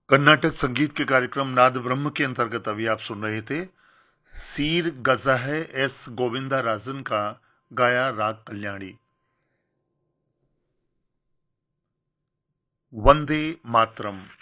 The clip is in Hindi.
कर्नाटक संगीत के कार्यक्रम नाद ब्रह्म के अंतर्गत अभी आप सुन रहे थे सीर गजा है एस गोविंदा राजन का गाया राग कल्याणी। वंदे मातरम।